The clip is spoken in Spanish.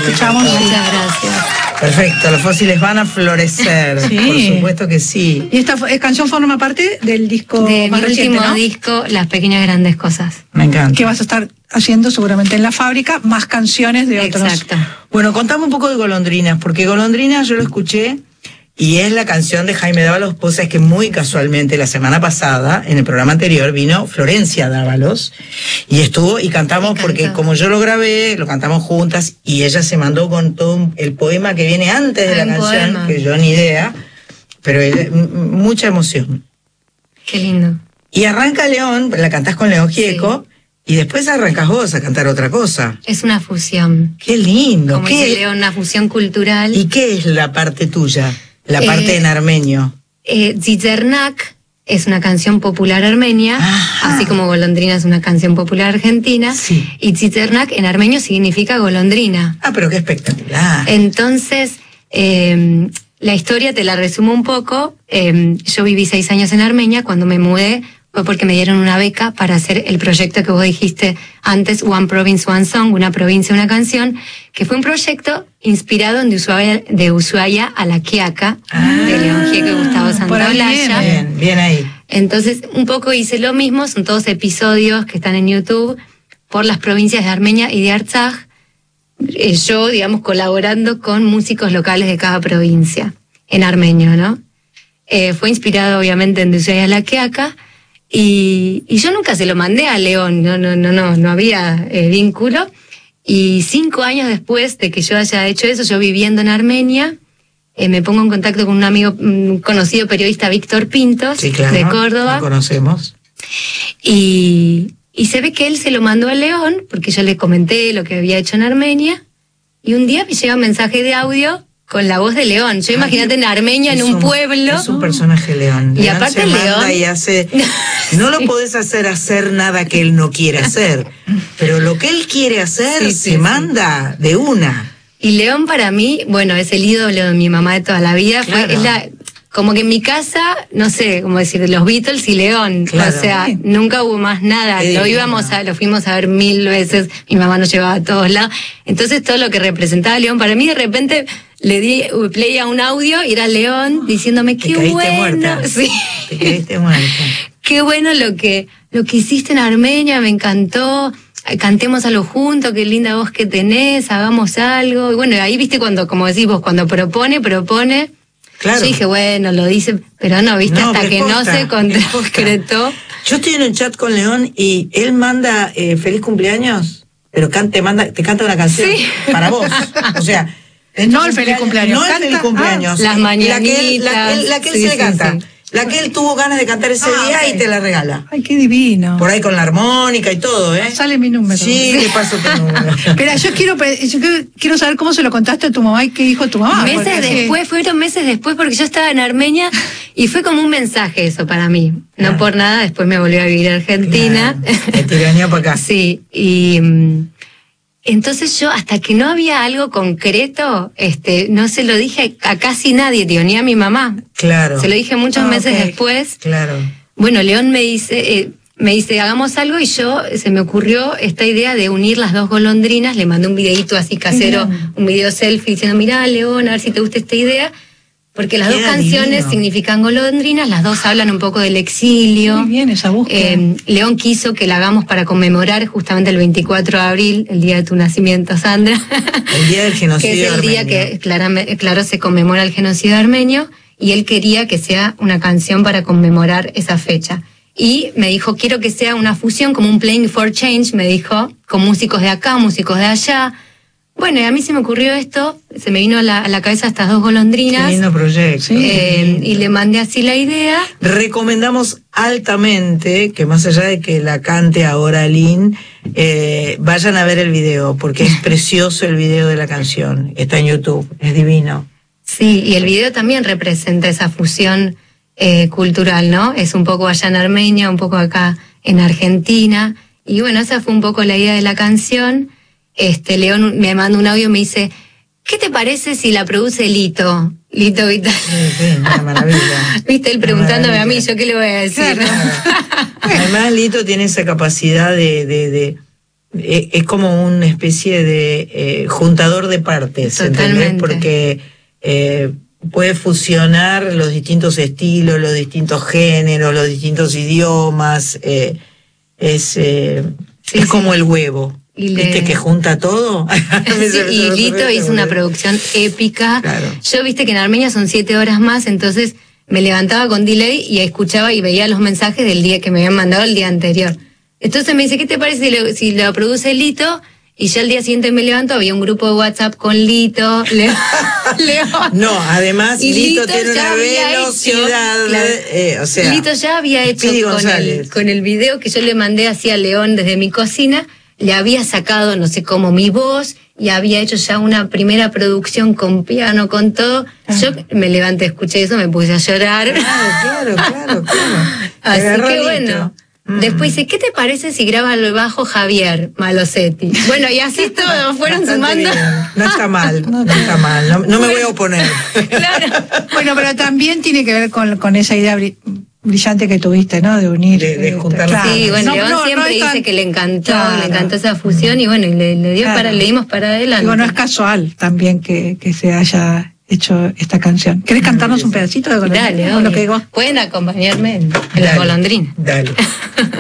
escuchamos. Muchas gracias. Perfecto, los fósiles van a florecer. Sí. Por supuesto que sí. Y esta canción forma parte del disco De mi más reciente, último ¿no? disco, Las Pequeñas Grandes Cosas. Me encanta. Que vas a estar haciendo seguramente en la fábrica, más canciones de otros. Exacto. Bueno, contame un poco de Golondrinas, porque Golondrinas yo lo escuché y es la canción de Jaime Dávalos. Vos sabés que muy casualmente la semana pasada, en el programa anterior, vino Florencia Dávalos y estuvo y cantamos porque como yo lo grabé, lo cantamos juntas y ella se mandó con todo el poema que viene antes de la canción, poema. que yo ni idea, pero mucha emoción. Qué lindo. Y arranca León, la cantás con León Gieco, y después arrancas vos a cantar otra cosa. Es una fusión. ¡Qué lindo! Como dice León, una fusión cultural. ¿Y qué es la parte tuya? La parte en armenio. Zizernak es una canción popular armenia, Ajá. así como Golondrina es una canción popular argentina. Sí. Y Zizernak en armenio significa golondrina. Ah, pero qué espectacular. Entonces, la historia te la resumo un poco. Yo viví 6 años en Armenia. Cuando me mudé fue porque me dieron una beca para hacer el proyecto que vos dijiste antes, One Province, One Song, una provincia, una canción, que fue un proyecto inspirado en de Ushuaia a La Quiaca, de León Gieco y Gustavo Santaolalla. Bien ahí. Entonces, un poco hice lo mismo, son todos episodios que están en YouTube, por las provincias de Armenia y de Artsaj. Yo, digamos, colaborando con músicos locales de cada provincia, en armenio, ¿no? Fue inspirado, obviamente, en Ushuaia a La Quiaca, y yo nunca se lo mandé a León, no había vínculo. Y 5 años después de que yo haya hecho eso, yo viviendo en Armenia, me pongo en contacto con un amigo, un conocido periodista, Víctor Pintos, Sí, claro, de Córdoba. lo conocemos. Y se ve que él se lo mandó a León, porque yo le comenté lo que había hecho en Armenia, y un día me llega un mensaje de audio con la voz de León. Yo imagínate en Armenia, en un pueblo. Es un personaje León. Y León aparte se manda León... y hace... No lo podés hacer nada que él no quiere hacer, pero lo que él quiere hacer se manda de una. Y León para mí, bueno, es el ídolo de mi mamá de toda la vida. Claro. Como que en mi casa, no sé, como decir, los Beatles y León. Claro. O sea, nunca hubo más nada. Qué Lo fuimos a ver 1000 veces. Mi mamá nos llevaba a todos lados. Entonces todo lo que representaba León, para mí de repente le di play a un audio y era León diciéndome Te qué caíste bueno. muerta. Sí. Te caíste muerta. Qué bueno lo que hiciste en Armenia, me encantó. Cantemos algo juntos, qué linda voz que tenés, hagamos algo. Y bueno, ahí viste cuando, como decís vos, cuando propone. Claro. Yo dije, bueno, lo dice, pero no, viste, hasta que no se concretó. Yo estoy en un chat con León y él manda feliz cumpleaños, pero te canta una canción para vos. O sea, No el feliz cumpleaños. No el feliz cumpleaños. Las mañanitas. La que él se le canta. Sí. La que él tuvo ganas de cantar ese día y te la regala. Ay, qué divino. Por ahí con la armónica y todo, ¿eh? Sale mi número. Sí, le paso tu número. Pero yo quiero saber cómo se lo contaste a tu mamá y qué dijo tu mamá. Fueron meses después, porque yo estaba en Armenia y fue como un mensaje eso para mí. No por nada, después me volví a vivir a Argentina. Claro, me tiranía para acá. Sí, y entonces yo, hasta que no había algo concreto, no se lo dije a casi nadie, tío, ni a mi mamá. Claro. Se lo dije muchos meses después. Claro. Bueno, León me dice, hagamos algo, y se me ocurrió esta idea de unir las dos golondrinas. Le mandé un videíto así casero, un video selfie diciendo, mirá, León, a ver si te gusta esta idea. Porque las dos canciones divino. Significan golondrinas, las dos hablan un poco del exilio. Muy bien esa búsqueda. León quiso que la hagamos para conmemorar justamente el 24 de abril, el día de tu nacimiento, Sandra. El día del genocidio que es el armenio. día que claro, se conmemora el genocidio armenio, y él quería que sea una canción para conmemorar esa fecha. Y me dijo, quiero que sea una fusión, como un Playing for Change, me dijo, con músicos de acá, músicos de allá. Bueno, y a mí se me ocurrió esto, se me vino a la cabeza estas dos golondrinas. Qué lindo proyecto. Y le mandé así la idea. Recomendamos altamente que, más allá de que la cante ahora Lynn, vayan a ver el video, porque es precioso el video de la canción. Está en YouTube, es divino. Sí, y el video también representa esa fusión cultural, ¿no? Es un poco allá en Armenia, un poco acá en Argentina. Y bueno, esa fue un poco la idea de la canción. León me manda un audio y me dice, ¿qué te parece si la produce Lito? Lito Vitale. Sí, una maravilla. Viste, él preguntándome a mí, ¿yo qué le voy a decir? Además, Lito tiene esa capacidad de es como una especie de juntador de partes, Totalmente. ¿entendés? Porque puede fusionar los distintos estilos, los distintos géneros, los distintos idiomas. Es como el huevo. ¿Viste que junta todo? Y Lito hizo una producción épica. Claro. Yo viste que en Armenia son 7 horas más, entonces me levantaba con delay y escuchaba y veía los mensajes del día que me habían mandado el día anterior. Entonces me dice, ¿qué te parece si lo produce Lito? Y ya el día siguiente me levanto, había un grupo de WhatsApp con Lito. No, además y Lito tiene una velocidad, claro, o sea, Lito ya había hecho con el video que yo le mandé hacia León desde mi cocina, le había sacado, no sé cómo, mi voz, y había hecho ya una primera producción con piano, con todo. Yo me levanté, escuché eso, me puse a llorar. Claro. Así que bueno. Después dice, ¿qué te parece si graba el bajo Javier Malosetti? Bueno, y así todos fueron sumando. No está mal, no me voy a oponer. Claro. Bueno, pero también tiene que ver con esa idea brillante que tuviste, ¿no? De unir. De juntar. Claro. Sí, bueno, León siempre dice que le encantó esa fusión y bueno, y le dio le dimos para adelante. Digo, no es casual también que se haya hecho esta canción. ¿Querés cantarnos un pedacito de Golondrina? Dale, con lo que digo? pueden acompañarme en la Golondrina. Dale.